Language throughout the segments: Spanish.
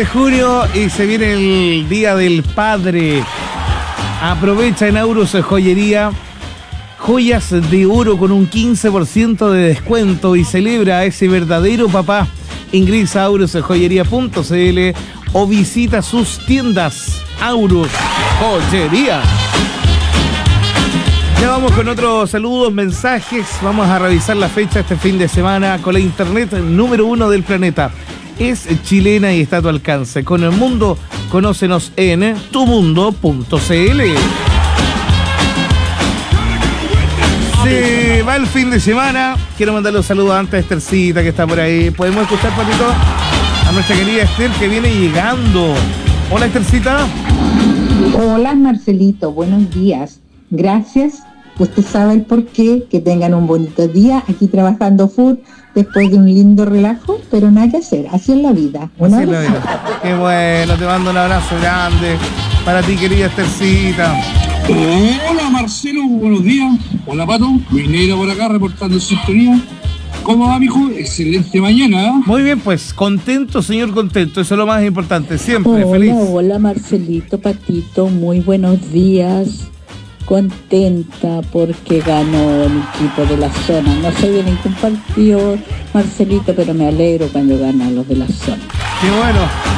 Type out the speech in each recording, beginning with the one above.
de junio y se viene el Día del Padre. Aprovecha en Aurus Joyería joyas de oro con un 15% de descuento y celebra a ese verdadero papá. Ingresa a aurusjoyería.cl o visita sus tiendas. Aurus Joyería. Ya vamos con otros saludos, mensajes. Vamos a revisar la fecha este fin de semana con la internet número 1 del planeta. Es chilena y está a tu alcance. Con el mundo, conócenos en tumundo.cl. Se va el fin de semana. Quiero mandarle un saludo antes a Esthercita, que está por ahí. ¿Podemos escuchar, Patito? A nuestra querida Esther, que viene llegando. Hola, Esthercita. Hola, Marcelito. Buenos días. Gracias. Usted sabe el porqué. Que tengan un bonito día aquí trabajando full después de un lindo relajo, pero nada que hacer. Así es la vida. Así es la vida. Qué bueno. Te mando un abrazo grande para ti, querida Esthercita. Hola, Marcelo. Buenos días. Hola, Pato. Minero por acá reportando en sintonía. ¿Cómo va, mijo? Excelente mañana, ¿eh? Muy bien, pues, contento, señor, contento. Eso es lo más importante, siempre, feliz. Hola, Marcelito, Patito, muy buenos días. Contenta porque ganó el equipo de la zona. No soy de ningún partido, Marcelito, pero me alegro cuando ganan los de la zona. Qué bueno.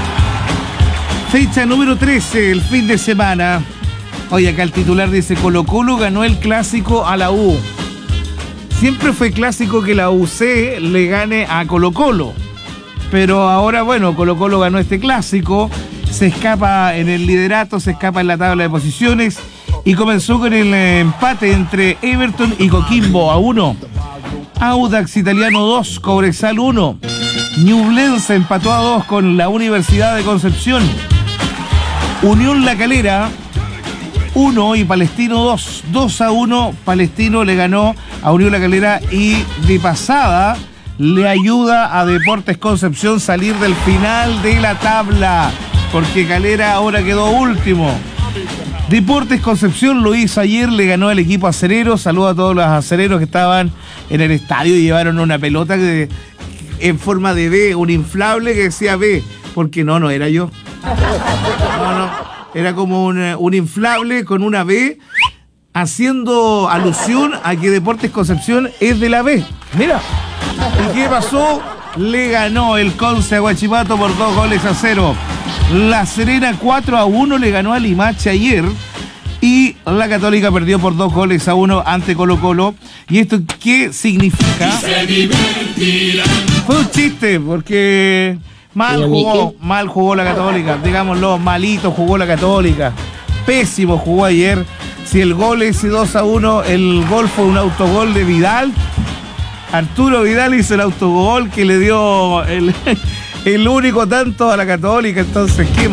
Fecha número 13, el fin de semana. Oye, acá el titular dice: Colo-Colo ganó el clásico a la U. Siempre fue clásico que la UC le gane a Colo-Colo. Pero ahora, bueno, Colo-Colo ganó este clásico. Se escapa en el liderato, se escapa en la tabla de posiciones. Y comenzó con el empate entre Everton y Coquimbo a 1. Audax Italiano 2, Cobresal 1. Ñublense empató a 2 con la Universidad de Concepción. Unión La Calera 1 y Palestino 2. 2-1, Palestino le ganó a Unión La Calera y de pasada le ayuda a Deportes Concepción salir del final de la tabla, porque Calera ahora quedó último. Deportes Concepción lo hizo ayer, le ganó al equipo acerero. Saludos a todos los acereros que estaban en el estadio y llevaron una pelota en forma de B, un inflable que decía B, porque no era yo. No, era como un inflable con una B, haciendo alusión a que Deportes Concepción es de la B. Mira, ¿y qué pasó? Le ganó el Conce a Huachipato por 2-0. La Serena 4-1 le ganó a Limache ayer. Y la Católica perdió por 2-1 ante Colo-Colo. ¿Y esto qué significa? Fue un chiste, porque mal jugó la Católica. Digámoslo, malito jugó la Católica. Pésimo jugó ayer. Si el gol ese 2-1, el gol fue un autogol de Vidal. Arturo Vidal hizo el autogol que le dio el único tanto a la Católica. Entonces, ¿qué